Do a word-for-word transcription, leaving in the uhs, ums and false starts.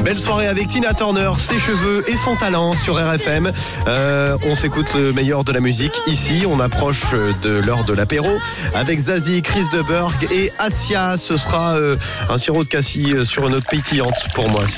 Belle soirée avec Tina Turner, ses cheveux et son talent sur R F M. Euh, on s'écoute le meilleur de la musique ici. On approche de l'heure de l'apéro avec Zazie, Chris de Burgh et Asia. Ce sera euh, un sirop de cassis sur une note pétillante pour moi.